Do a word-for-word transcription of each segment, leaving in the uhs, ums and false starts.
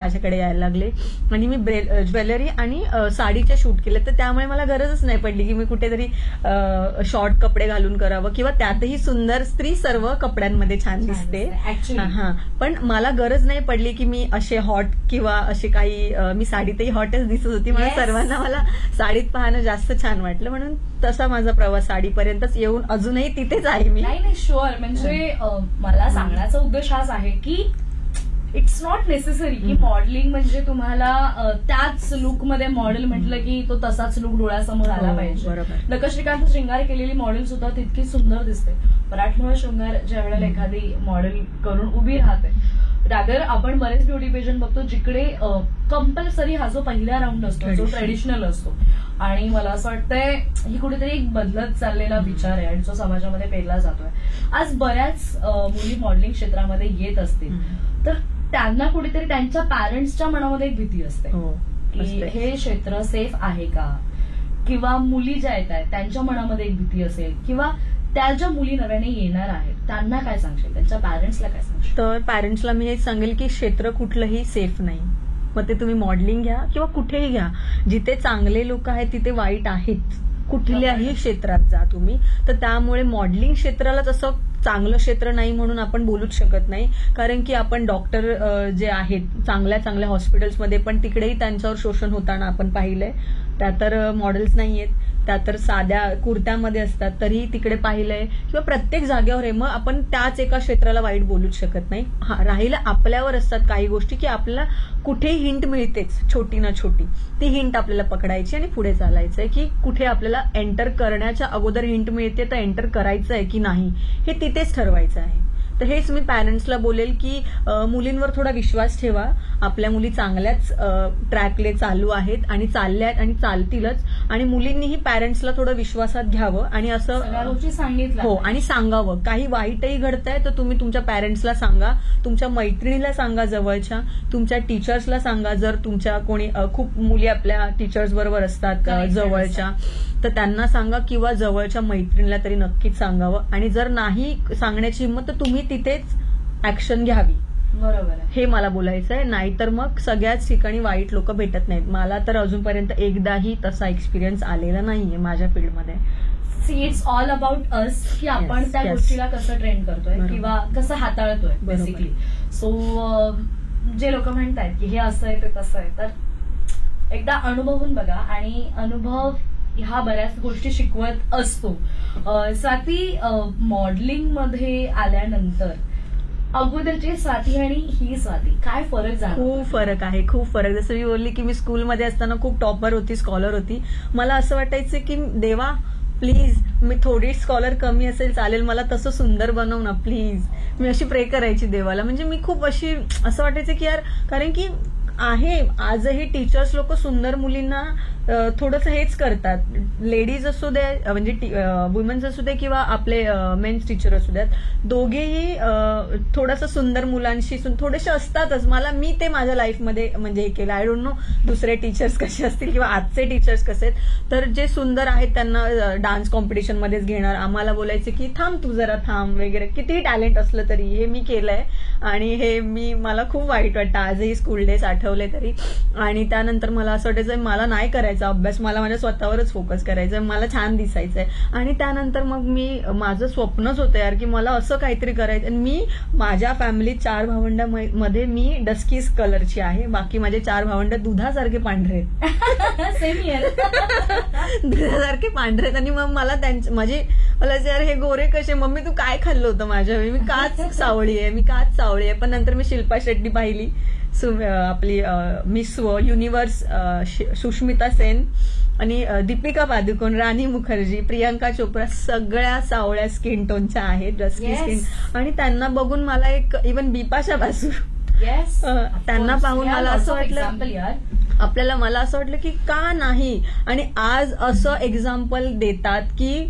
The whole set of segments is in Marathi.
माझ्याकडे यायला लागले आणि मी ज्वेलरी आणि साडीचे शूट केले. तर त्यामुळे मला गरजच नाही पडली की मी कुठेतरी शॉर्ट कपडे घालून करावं, किंवा त्यातही सुंदर स्त्री सर्व कपड्यांमध्ये छान दिसते. हा, पण मला गरज नाही पडली की मी असे हॉट किंवा असे काही, मी साडीतही हॉटच दिसत होती. मला सर्वांना मला साडीत पाहणं जास्त छान वाटलं, म्हणून तसा माझा प्रवास साडीपर्यंतच येऊन अजूनही तिथेच आहे मी. नाही नाही शुअर, म्हणजे मला सांगण्याचा उद्देश हाच आहे की इट्स नॉट नेसेसरी की मॉडेलिंग म्हणजे तुम्हाला त्याच लुकमध्ये मॉडेल म्हटलं की तो तसाच लुक डोळ्यासमोर आला पाहिजे. नखश्रीकांत शृंगार केलेली मॉडेल सुद्धा तितकी सुंदर दिसते. मराठमोळा शृंगार ज्या वेळेला एखादी मॉडेल करून उभी राहते, रादर आपण बरेच ब्युटी पेजंट बघतो जिकडे कंपल्सरी हा जो पहिला राऊंड असतो जो ट्रेडिशनल असतो, आणि मला असं वाटतंय ही कुठेतरी एक बदलत चाललेला विचार आहे आणि जो समाजामध्ये पेरला जातोय. आज बऱ्याच मुली मॉडेलिंग क्षेत्रामध्ये येत असतील तर त्यांना कुठेतरी त्यांच्या पॅरेंट्सच्या मनामध्ये एक भीती असते की हे क्षेत्र सेफ आहे का, किंवा मुली ज्या येत आहेत त्यांच्या मनामध्ये एक भीती असेल, किंवा त्या ज्या मुली नव्याने येणार आहेत त्यांना काय सांगशील, त्यांच्या पॅरेंट्सला काय सांगशील? तर पॅरेंट्सला मी हेच सांगेल की क्षेत्र कुठलंही सेफ नाही. मग ते तुम्ही मॉडेलिंग घ्या किंवा कुठेही घ्या, जिथे चांगले लोक आहेत तिथे वाईट आहेत. कुठल्याही क्षेत्रात जा तुम्ही. तर त्यामुळे मॉडेलिंग क्षेत्रालाच असं चांगलं क्षेत्र नाही म्हणून आपण बोलूच शकत नाही, कारण की आपण डॉक्टर जे आहेत चांगल्या चांगल्या हॉस्पिटल्समध्ये पण तिकडेही त्यांच्यावर शोषण होताना आपण पाहिलंय. त्या तर मॉडेल्स नाहीयेत, त्या तर साध्या कुर्त्यामध्ये असतात तरीही तिकडे पाहिलंय, किंवा प्रत्येक जागेवर आहे. मग आपण त्याच एका क्षेत्राला वाईट बोलूच शकत नाही. हा, राहिलं आपल्यावर असतात काही गोष्टी की आपल्याला कुठेही हिंट मिळतेच, छोटी ना छोटी, ती हिंट आपल्याला पकडायची आणि पुढे चालायचंय की कुठे आपल्याला एंटर करण्याच्या अगोदर हिंट मिळते तर एंटर करायचं आहे की नाही हे तिथेच ठरवायचं आहे. तर हेच मी पॅरेंट्सला बोलेल की मुलींवर थोडा विश्वास ठेवा. आपल्या मुली चांगल्याच ट्रॅकले चालू आहेत आणि चालल्या आहेत आणि चालतीलच, आणि मुलींनीही पॅरेंट्सला थोडं विश्वासात घ्यावं आणि असं सांगितलं हो आणि सांगावं. काही वाईटही घडतंय तर तुम्ही तुमच्या पॅरेंट्सला सांगा, तुमच्या मैत्रिणीला सांगा, जवळच्या तुमच्या टीचर्सला सांगा. जर तुमच्या कोणी खूप मुली आपल्या टीचर्स बरोबर असतात जवळच्या तर त्यांना सांगा, किंवा जवळच्या मैत्रिणीला तरी नक्कीच सांगावं. आणि जर नाही सांगण्याची हिंमत तर तुम्ही तिथेच ऍक्शन घ्यावी. बरोबर, हे मला बोलायचं आहे. नाहीतर मग सगळ्याच ठिकाणी वाईट लोक भेटत नाहीत. मला तर अजूनपर्यंत एकदाही तसा एक्सपिरियन्स आलेला नाहीये माझ्या फील्डमध्ये. See it's all about us की आपण त्या गोष्टीला कसं ट्रेन करतोय किंवा कसं हाताळतोय बेसिकली. सो जे लोक म्हणतात की हे असं आहे ते तसं आहे, तर एकदा अनुभवून बघा, आणि अनुभव ह्या बऱ्याच गोष्टी शिकवत असतो. स्वाती, मॉडेलिंग मध्ये आल्यानंतर अगोदरची स्वाती आणि ही स्वाती काय फरक झाला? खूप फरक आहे, खूप फरक. जसं मी बोलली की मी स्कूलमध्ये असताना खूप टॉपर होती, स्कॉलर होती. मला असं वाटायचं की देवा प्लीज मी थोडी स्कॉलर कमी असेल चालेल, मला तसं सुंदर बनव ना प्लीज. मी अशी प्रे करायची देवाला. म्हणजे मी खूप अशी असं वाटायचं की यार, कारण की आहे आजही टीचर्स लोक सुंदर मुलींना थोडंसं हेच करतात. लेडीज असू दे म्हणजे वुमन्स असू दे किंवा आपले मेन्स टीचर असू द्यात, दोघेही थोडंसं सुंदर मुलांशी थोडेसे असतातच. मला मी ते माझ्या लाईफमध्ये म्हणजे हे केलं. आय डोंट नो दुसरे टीचर्स कसे असतील किंवा आजचे टीचर्स कसे आहेत. तर जे सुंदर आहेत त्यांना डान्स कॉम्पिटिशनमध्येच घेणार, आम्हाला बोलायचे की थांब तू जरा थांब वगैरे. कितीही टॅलेंट असलं तरी हे मी केलंय आणि हे मी मला खूप वाईट वाटतं आजही स्कूल डेज आठवले तरी. आणि त्यानंतर मला असं वाटायचं मला नाही करायचं अभ्यास, मला माझ्या स्वतःवरच फोकस करायचंय, मला छान दिसायचंय. आणि त्यानंतर मग मी माझं स्वप्नच होतं यार की मला असं काहीतरी करायचं. आणि मी माझ्या फॅमिलीत चार भावंडांमध्ये मी डस्कीस कलरची आहे, बाकी माझे चार भावंड दुधासारखे पांढरे दुधासारखे पांढरे आहेत. आणि मग मला त्यांचे माझे मला यार हे गोरे कसे, मम्मी तू काय खाल्लं होतं माझ्या, मी काच सावळी आहे, मी काच सावळी आहे. पण नंतर मी शिल्पा शेट्टी पाहिली, आपली मिस युनिव्हर्स सुष्मिता सेन आणि दीपिका पादुकोण, राणी मुखर्जी, प्रियांका चोप्रा सगळ्या सावळ्या स्किन टोनच्या आहेत, डस्की स्किन. आणि त्यांना बघून मला एक इव्हन बिपाशा बासू त्यांना पाहून मला असं वाटलं आपल्याला मला असं वाटलं की का नाही. आणि आज असं एक्झाम्पल देतात की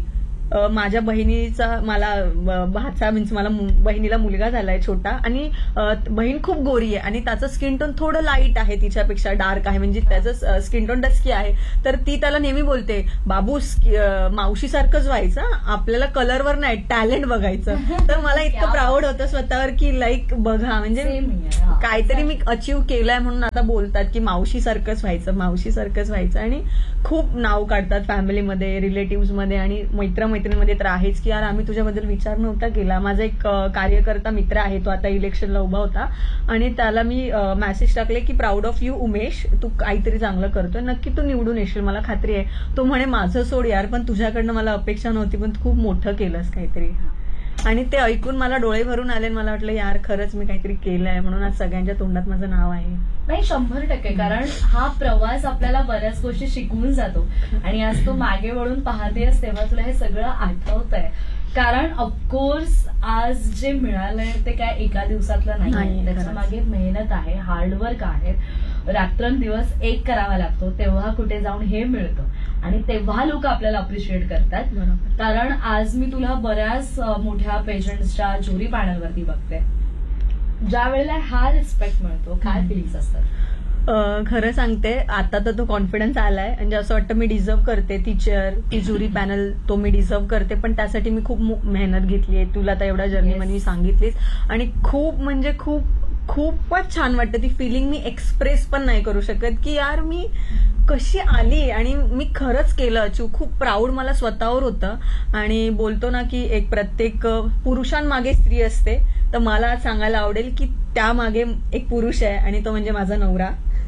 अ, माझ्या बहिणीचा मला अ, भाचा मीन्स मला मु- बहिणीला मुलगा झालाय छोटा, आणि अ, बहीण खूप गोरी आहे आणि त्याचं स्किन टोन थोडं लाईट आहे, तिच्यापेक्षा डार्क आहे, म्हणजे त्याचं स्किन टोन डस्की आहे. तर ती त्याला नेहमी बोलते, बाबू मावशी सारखंच व्हायचं, आपल्याला कलरवर नाही टॅलेंट बघायचं. तर मला इतकं क्या प्राऊड होतं स्वतःवर की लाईक बघा, म्हणजे Same here, हा. काहीतरी मी अचीव्ह केलंय म्हणून आता बोलतात की मावशी सारखंच व्हायचं, मावशी सारखंच व्हायचं. आणि खूप नाव काढतात फॅमिलीमध्ये, रिलेटिव्ह मध्ये आणि मैत्रमैत्रिणीमध्ये तर आहेच की यार आम्ही तुझ्याबद्दल विचार नव्हता केला. माझा एक अ, कार्यकर्ता मित्र आहे, तो आता इलेक्शनला उभा होता आणि त्याला मी मेसेज टाकले की प्राऊड ऑफ यू उमेश, तू काहीतरी चांगलं करतोय, नक्की तू निवडून येशील मला खात्री आहे. तो म्हणे माझं सोड यार, पण तुझ्याकडनं मला अपेक्षा नव्हती, पण तू खूप मोठं केलंस काहीतरी. आणि ते ऐकून मला डोळे भरून आले, मला वाटलं यार खरंच मी काहीतरी केलंय, म्हणून आज सगळ्यांच्या तोंडात माझं नाव आहे. नाही, शंभर टक्के. कारण हा प्रवास आपल्याला बऱ्याच गोष्टी शिकवून जातो आणि आज तू मागे वळून पाहतेस तेव्हा तुला हे सगळं आठवतंय. कारण ऑफकोर्स आज जे मिळालंय ते काय एका दिवसातलं नाही, नाही, त्याच्या खरंच. मागे मेहनत आहे, हार्डवर्क आहे, रात्रंदिवस एक करावा लागतो, तेव्हा कुठे जाऊन हे मिळतं आणि तेव्हा लोक आपल्याला अप्रिशिएट करतात. बरोबर. कारण आज मी तुला बऱ्याच अ, मोठ्या पेशंट्सच्या ज्युरी पॅनलवरती बघते, ज्या वेळेला हा रिस्पेक्ट मिळतो, काय फिलिंग्स असतात? अ, खरं सांगते, आता तर तो कॉन्फिडन्स आलाय, म्हणजे असं वाटतं मी डिझर्व करते ती चेअर, ती ज्युरी पॅनल, तो मी डिझर्व करते. पण त्यासाठी मी खूप मो- मेहनत घेतली आहे, तुला आता एवढ्या जर्नीमध्ये मी सांगितलीच. आणि खूप म्हणजे खूप खूपच छान वाटतं, ती फिलिंग मी एक्सप्रेस पण नाही करू शकत की यार मी कशी आली आणि मी खरंच केलं अचीव. खूप प्राऊड मला स्वतःवर होतं. आणि बोलतो ना की एक प्रत्येक अ, पुरुषांमागे स्त्री असते, तर मला आज सांगायला आवडेल की त्यामागे एक पुरुष आहे आणि तो म्हणजे माझा नवरा.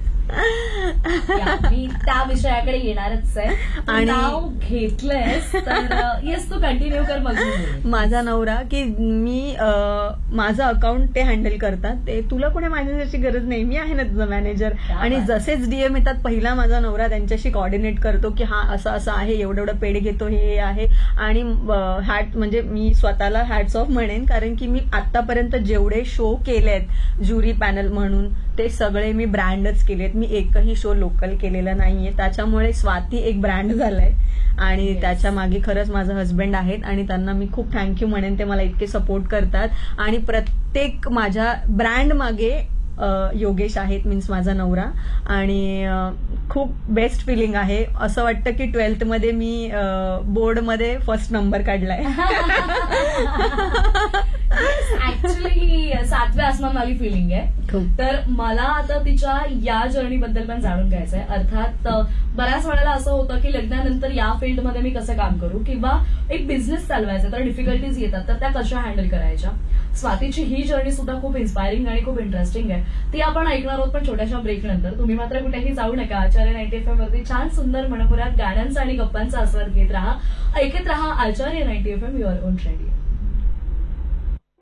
या, मी त्या विषयाकडे येणारच आहे. तू आणि- नाव घेतलंयस तर येस, तू कंटिन्यू कर, मग मी बोलेन. माझा नवरा की मी अ, माझं अकाउंट ते हँडल करतात, ते तुला कोणी मॅनेजरची गरज नाही, मी आहे ना तुझा मॅनेजर. क्या आणि बात. जसेच डीएम येतात पहिला माझा नवरा त्यांच्याशी कॉर्डिनेट करतो की हा असं असं आहे, एवढं एवढं पेड घेतो, हे हे आहे. आणि हॅट म्हणजे मी स्वतःला हॅट्स ऑफ म्हणेन, कारण की मी आतापर्यंत जेवढे शो केलेत ज्युरी पॅनल म्हणून ते सगळे मी ब्रँडच केलेत, मी एकही शो लोकल केलेला नाहीये. त्याच्यामुळे स्वाती एक ब्रँड झालाय आणि Yes. त्याच्या मागे खरंच माझं हस्बंड आहेत आणि त्यांना मी खूप थँक्यू म्हणेन, ते मला इतके सपोर्ट करतात. आणि प्रत्येक माझ्या ब्रँड मागे अ, योगेश आहेत, मीन्स माझा नवरा. आणि अ, खूप बेस्ट फिलिंग आहे, असं वाटतं की ट्वेल्थ मध्ये मी बोर्डमध्ये फर्स्ट नंबर काढलाय. ऍक्च्युली ही सातव्या आसमानवाली फिलिंग आहे. खूप. तर मला आता तिच्या या जर्नी बद्दल पण जाणून घ्यायचंय. अर्थात अ, बऱ्याच वेळेला असं होतं की लग्नानंतर या फील्डमध्ये मी कसं काम करू, किंवा एक बिझनेस चालवायचा तर डिफिकल्टीज येतात, तर त्या कशा हँडल करायच्या. स्वातीची ही जर्नी सुद्धा खूप इन्स्पायरिंग आणि खूप इंटरेस्टिंग आहे, ती आपण ऐकणार आहोत पण छोट्याशा ब्रेक नंतर. तुम्ही मात्र कुठेही जाऊ नका. आचार्य नाईन्टी एफ एम वरती छान सुंदर मनमुराद गाण्यांचा आणि गप्पांचा आस्वाद घेत राहा. ऐकत राहा आचार्य ninety F M, your on radio.